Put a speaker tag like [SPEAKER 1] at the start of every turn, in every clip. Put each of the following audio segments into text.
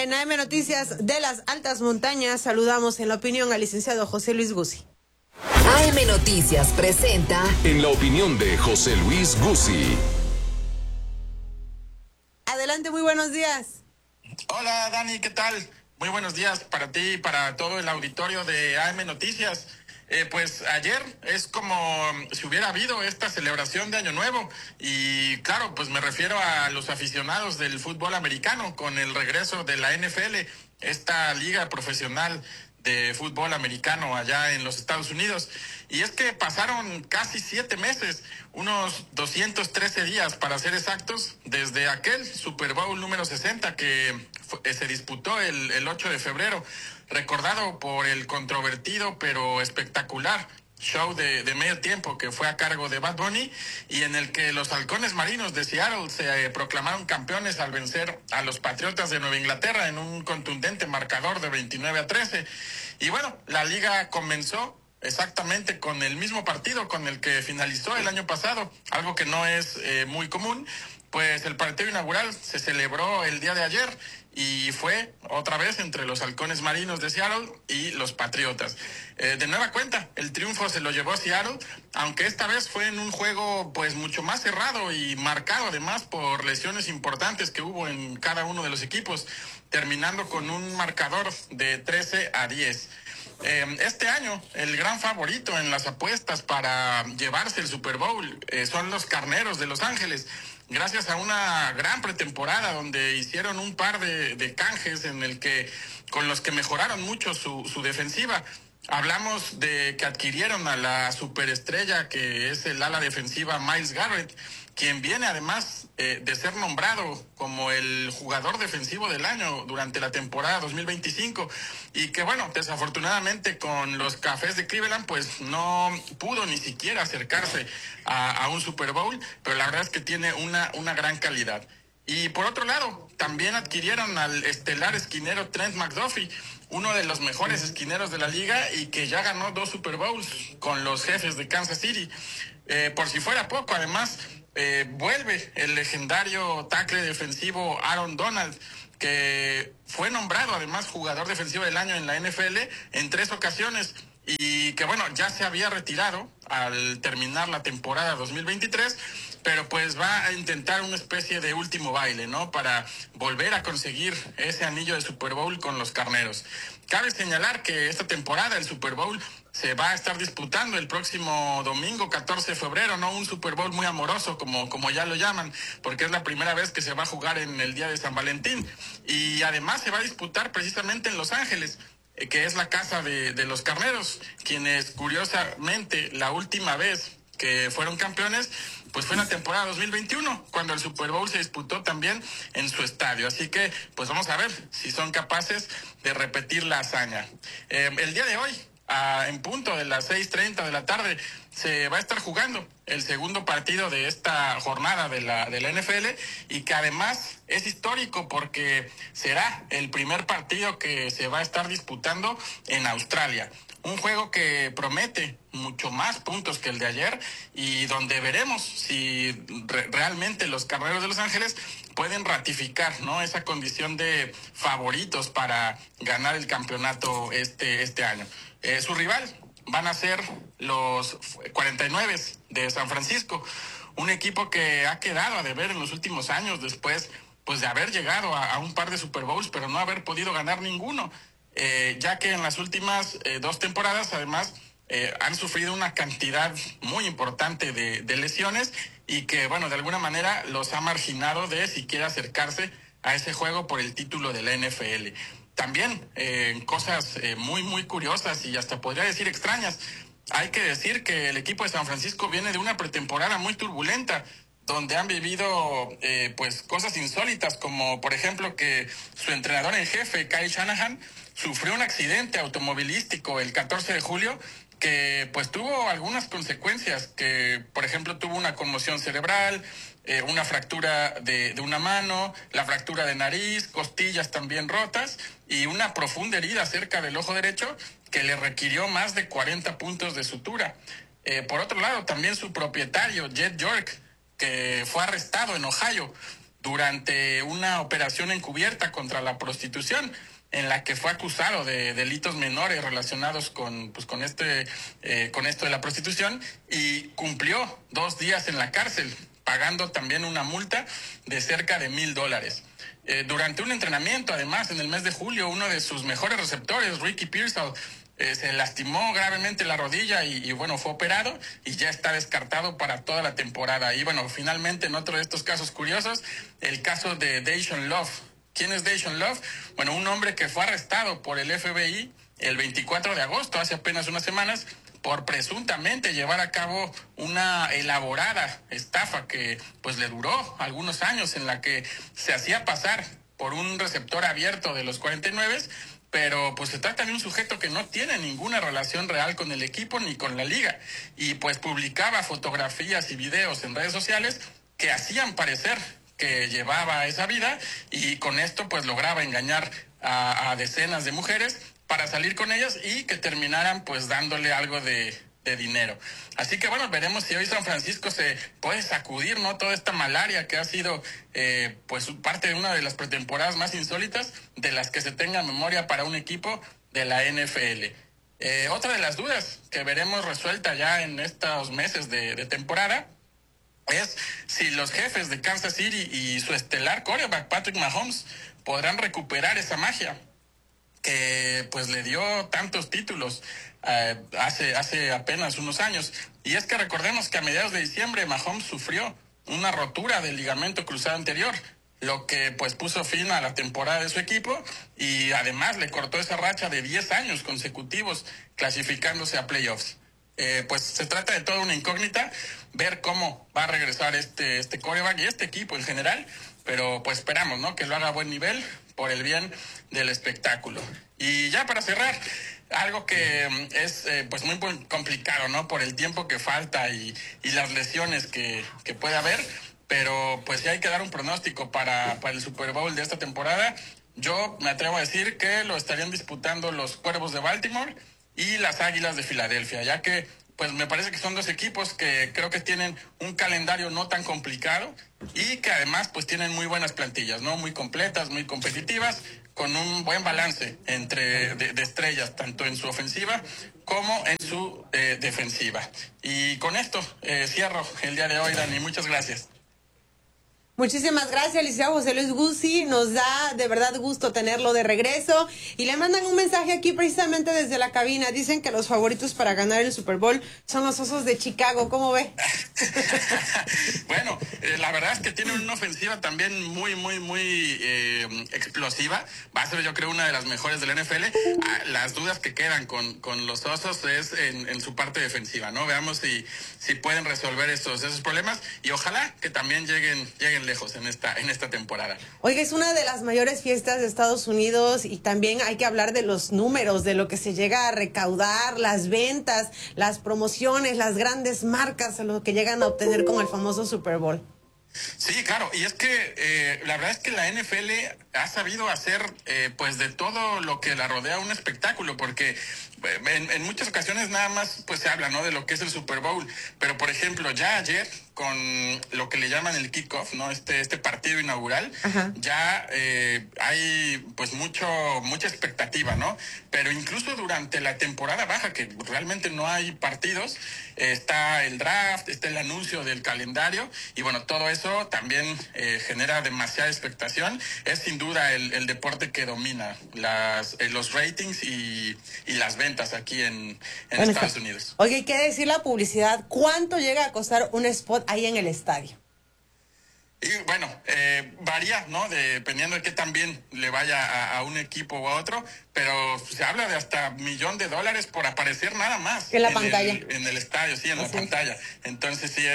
[SPEAKER 1] En AM Noticias de las Altas Montañas saludamos en la opinión al licenciado José Luis Guzzi.
[SPEAKER 2] AM Noticias presenta
[SPEAKER 3] En la opinión de José Luis Guzzi.
[SPEAKER 1] Adelante, muy buenos días.
[SPEAKER 4] Hola Dani, ¿qué tal? Muy buenos días para ti y para todo el auditorio de AM Noticias. Pues ayer es como si hubiera habido esta celebración de Año Nuevo y claro, pues me refiero a los aficionados del fútbol americano con el regreso de la NFL, esta liga profesional de fútbol americano allá en los Estados Unidos. Y es que pasaron casi 7 meses, unos 213 días para ser exactos, desde aquel Super Bowl número 60 que se disputó el 8 de febrero, recordado por el controvertido pero espectacular show de medio tiempo que fue a cargo de Bad Bunny y en el que los halcones marinos de Seattle se proclamaron campeones al vencer a los Patriotas de Nueva Inglaterra en un contundente marcador de 29-13. Y bueno, la liga comenzó exactamente con el mismo partido con el que finalizó el año pasado, algo que no es muy común, pues el partido inaugural se celebró el día de ayer y fue otra vez entre los halcones marinos de Seattle y los Patriotas. De nueva cuenta, el triunfo se lo llevó Seattle, aunque esta vez fue en un juego pues mucho más cerrado y marcado además por lesiones importantes que hubo en cada uno de los equipos, terminando con un marcador de 13-10. Este año, el gran favorito en las apuestas para llevarse el Super Bowl son los Carneros de Los Ángeles, gracias a una gran pretemporada donde hicieron un par de canjes con los que mejoraron mucho su defensiva. Hablamos de que adquirieron a la superestrella que es el ala defensiva Myles Garrett, quien viene además de ser nombrado como el jugador defensivo del año durante la temporada 2025 y que bueno, desafortunadamente con los Cafés de Cleveland pues no pudo ni siquiera acercarse a un Super Bowl, pero la verdad es que tiene una gran calidad. Y por otro lado, también adquirieron al estelar esquinero Trent McDuffie, uno de los mejores esquineros de la liga y que ya ganó 2 Super Bowls con los Jefes de Kansas City. Por si fuera poco, además, vuelve el legendario tackle defensivo Aaron Donald, que fue nombrado además jugador defensivo del año en la NFL en 3 ocasiones y que bueno, ya se había retirado al terminar la temporada 2023, pero pues va a intentar una especie de último baile, ¿no? Para volver a conseguir ese anillo de Super Bowl con los Carneros. Cabe señalar que esta temporada el Super Bowl se va a estar disputando el próximo domingo 14 de febrero, ¿no? Un Super Bowl muy amoroso, como ya lo llaman, porque es la primera vez que se va a jugar en el día de San Valentín. Y además se va a disputar precisamente en Los Ángeles, que es la casa de los Carneros, quienes curiosamente la última vez que fueron campeones pues fue en la temporada 2021, cuando el Super Bowl se disputó también en su estadio. Así que pues vamos a ver si son capaces de repetir la hazaña. El día de hoy, en punto de las 6:30 de la tarde, se va a estar jugando el segundo partido de esta jornada de la NFL y que además es histórico porque será el primer partido que se va a estar disputando en Australia. Un juego que promete mucho más puntos que el de ayer y donde veremos si realmente los Carneros de Los Ángeles pueden ratificar, ¿no?, esa condición de favoritos para ganar el campeonato este año. Su rival van a ser los 49 de San Francisco, un equipo que ha quedado a deber en los últimos años después pues de haber llegado a un par de Super Bowls, pero no haber podido ganar ninguno. Ya que en las últimas 2 temporadas además han sufrido una cantidad muy importante de lesiones y que bueno, de alguna manera los ha marginado de siquiera acercarse a ese juego por el título de la NFL. También cosas muy curiosas y hasta podría decir extrañas. Hay que decir que el equipo de San Francisco viene de una pretemporada muy turbulenta, donde han vivido pues cosas insólitas, como por ejemplo que su entrenador en jefe, Kyle Shanahan, sufrió un accidente automovilístico el 14 de julio que pues tuvo algunas consecuencias, que por ejemplo tuvo una conmoción cerebral, una fractura de una mano, la fractura de nariz, costillas también rotas y una profunda herida cerca del ojo derecho que le requirió más de 40 puntos de sutura. Por otro lado, también su propietario, Jed York, que fue arrestado en Ohio durante una operación encubierta contra la prostitución, en la que fue acusado de delitos menores relacionados con esto de la prostitución, y cumplió 2 días en la cárcel, pagando también una multa de cerca de $1,000. Durante un entrenamiento, además, en el mes de julio, uno de sus mejores receptores, Ricky Pearsall, se lastimó gravemente la rodilla y bueno, fue operado y ya está descartado para toda la temporada. Y bueno, finalmente, en otro de estos casos curiosos, el caso de Deshaun Love. ¿Quién es Deshaun Love? Bueno, un hombre que fue arrestado por el FBI el 24 de agosto, hace apenas unas semanas, por presuntamente llevar a cabo una elaborada estafa que pues le duró algunos años, en la que se hacía pasar por un receptor abierto de los 49, pero pues se trata de un sujeto que no tiene ninguna relación real con el equipo ni con la liga, y pues publicaba fotografías y videos en redes sociales que hacían parecer que llevaba esa vida, y con esto pues lograba engañar a decenas de mujeres para salir con ellas y que terminaran pues dándole algo de dinero. Así que bueno, veremos si hoy San Francisco se puede sacudir, ¿no?, toda esta malaria que ha sido pues parte de una de las pretemporadas más insólitas de las que se tenga memoria para un equipo de la NFL. Otra de las dudas que veremos resuelta ya en estos meses de temporada es si los jefes de Kansas City y su estelar quarterback Patrick Mahomes podrán recuperar esa magia que pues le dio tantos títulos hace apenas unos años. Y es que recordemos que a mediados de diciembre Mahomes sufrió una rotura del ligamento cruzado anterior, lo que pues puso fin a la temporada de su equipo, y además le cortó esa racha de 10 años consecutivos clasificándose a playoffs. Pues se trata de toda una incógnita ver cómo va a regresar este quarterback y este equipo en general, pero pues esperamos, ¿no?, que lo haga a buen nivel por el bien del espectáculo. Y ya para cerrar, algo que es pues muy complicado, ¿no?, por el tiempo que falta y las lesiones que puede haber, pero pues ya hay que dar un pronóstico para el Super Bowl de esta temporada. Yo me atrevo a decir que lo estarían disputando los Cuervos de Baltimore y las Águilas de Filadelfia, ya que pues me parece que son dos equipos que creo que tienen un calendario no tan complicado y que además pues tienen muy buenas plantillas, ¿no?, muy completas, muy competitivas, con un buen balance entre de estrellas, tanto en su ofensiva como en su defensiva. Y con esto cierro el día de hoy, Dani. Muchas gracias.
[SPEAKER 1] Muchísimas gracias, licenciado José Luis Guzzi. Nos da de verdad gusto tenerlo de regreso. Y le mandan un mensaje aquí precisamente desde la cabina. Dicen que los favoritos para ganar el Super Bowl son los Osos de Chicago. ¿Cómo ve?
[SPEAKER 4] Bueno, la verdad es que tienen una ofensiva también muy explosiva. Va a ser, yo creo, una de las mejores de la NFL. Las dudas que quedan con los Osos es en su parte defensiva, ¿no? Veamos si pueden resolver esos problemas, y ojalá que también lleguen lejos en esta temporada.
[SPEAKER 1] Oiga, es una de las mayores fiestas de Estados Unidos, y también hay que hablar de los números, de lo que se llega a recaudar, las ventas, las promociones, las grandes marcas, lo que llegan a obtener con el famoso Super Bowl.
[SPEAKER 4] Sí, claro, y es que la verdad es que la NFL ha sabido hacer pues de todo lo que la rodea un espectáculo, porque en muchas ocasiones nada más pues se habla, ¿no?, de lo que es el Super Bowl, pero por ejemplo ya ayer con lo que le llaman el kickoff, ¿no?, este partido inaugural, ajá, ya hay pues mucha expectativa, ¿no? Pero incluso durante la temporada baja, que realmente no hay partidos, está el draft, está el anuncio del calendario, y bueno, todo eso también genera demasiada expectación. Es sin duda el deporte que domina los ratings y las ventas aquí en Estados Unidos.
[SPEAKER 1] Oye, hay que decir la publicidad. ¿Cuánto llega a costar un spot ahí en el estadio?
[SPEAKER 4] Y bueno, varía, ¿no?, dependiendo de qué tan bien le vaya a un equipo o a otro, pero se habla de hasta $1,000,000 por aparecer nada más.
[SPEAKER 1] En la pantalla.
[SPEAKER 4] En el estadio, sí, en la pantalla. Entonces sí,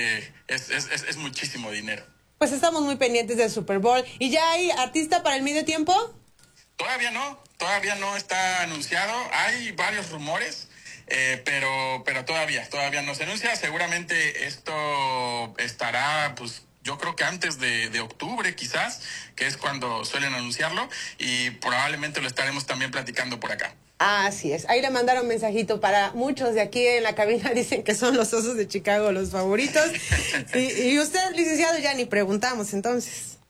[SPEAKER 4] es muchísimo dinero.
[SPEAKER 1] Pues estamos muy pendientes del Super Bowl. ¿Y ya hay artista para el medio tiempo?
[SPEAKER 4] Todavía no está anunciado. Hay varios rumores, pero todavía no se anuncia. Seguramente esto estará, pues, yo creo que antes de octubre quizás, que es cuando suelen anunciarlo, y probablemente lo estaremos también platicando por acá.
[SPEAKER 1] Así es. Ahí le mandaron mensajito para muchos de aquí en la cabina. Dicen que son los Osos de Chicago los favoritos. Y usted, licenciado, ya ni preguntamos entonces.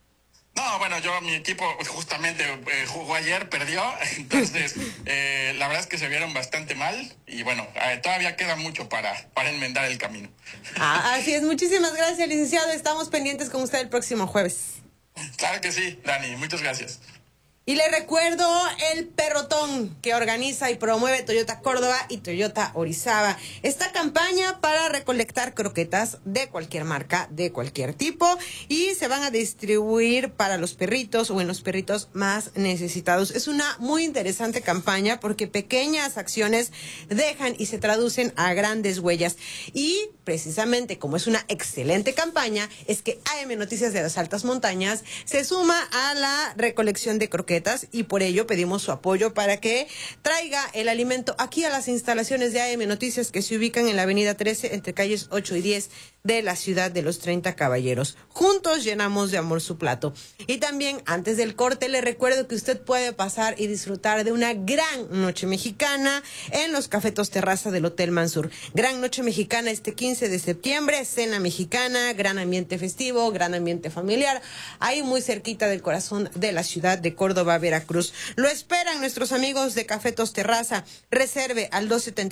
[SPEAKER 4] No, bueno, mi equipo justamente jugó ayer, perdió, entonces la verdad es que se vieron bastante mal y bueno, todavía queda mucho para enmendar el camino.
[SPEAKER 1] Así es, muchísimas gracias, licenciado, estamos pendientes con usted el próximo jueves.
[SPEAKER 4] Claro que sí, Dani, muchas gracias.
[SPEAKER 1] Y le recuerdo el perrotón que organiza y promueve Toyota Córdoba y Toyota Orizaba. Esta campaña para recolectar croquetas de cualquier marca, de cualquier tipo, y se van a distribuir para los perritos o en los perritos más necesitados. Es una muy interesante campaña porque pequeñas acciones dejan y se traducen a grandes huellas. Y precisamente como es una excelente campaña, es que AM Noticias de las Altas Montañas se suma a la recolección de croquetas y por ello pedimos su apoyo para que traiga el alimento aquí a las instalaciones de AM Noticias que se ubican en la avenida 13 entre calles 8 y 10 de la ciudad de los 30 Caballeros. Juntos llenamos de amor su plato. Y también antes del corte le recuerdo que usted puede pasar y disfrutar de una gran noche mexicana en los Cafetos Terraza del Hotel Mansur. Gran noche mexicana este 15 de septiembre, cena mexicana, gran ambiente festivo, gran ambiente familiar, ahí muy cerquita del corazón de la ciudad de Córdoba, Veracruz. Lo esperan nuestros amigos de Cafetos Terraza. Reserve al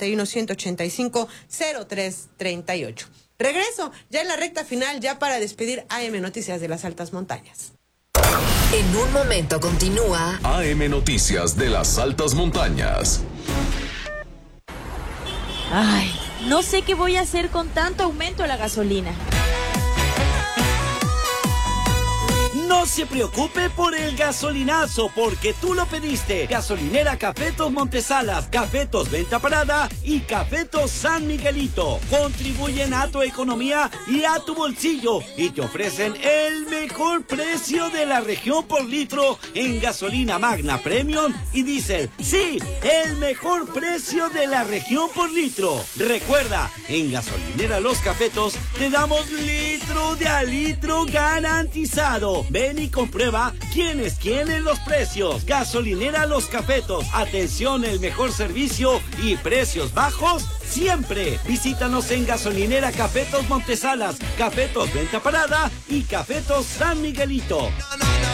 [SPEAKER 1] 271-185-0338. Regreso ya en la recta final, ya para despedir AM Noticias de las Altas Montañas.
[SPEAKER 2] En un momento continúa
[SPEAKER 3] AM Noticias de las Altas Montañas.
[SPEAKER 5] Ay, no sé qué voy a hacer con tanto aumento de la gasolina.
[SPEAKER 6] No se preocupe por el gasolinazo, porque tú lo pediste. Gasolinera Cafetos Montesalas, Cafetos Venta Parada y Cafetos San Miguelito. Contribuyen a tu economía y a tu bolsillo y te ofrecen el mejor precio de la región por litro en gasolina Magna Premium y Diesel. Sí, el mejor precio de la región por litro. Recuerda, en Gasolinera Los Cafetos te damos litro de a litro garantizado. Ven y comprueba quién es quién en los precios. Gasolinera Los Cafetos. Atención, el mejor servicio y precios bajos siempre. Visítanos en Gasolinera Cafetos Montesalas, Cafetos Venta Parada y Cafetos San Miguelito.